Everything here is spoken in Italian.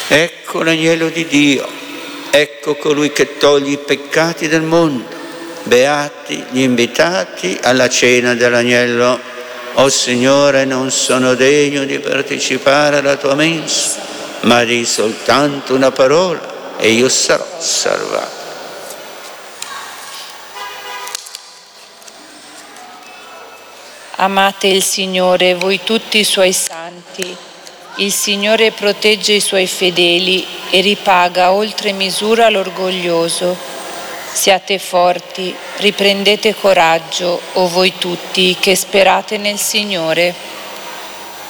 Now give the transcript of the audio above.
Ecco l'agnello di Dio, ecco colui che toglie i peccati del mondo. Beati gli invitati alla cena dell'agnello. O Signore, non sono degno di partecipare alla tua mensa, ma di soltanto una parola e io sarò salvato. Amate il Signore, voi tutti i suoi santi. Il Signore protegge i suoi fedeli e ripaga oltre misura l'orgoglioso. Siate forti, riprendete coraggio, o voi tutti che sperate nel Signore.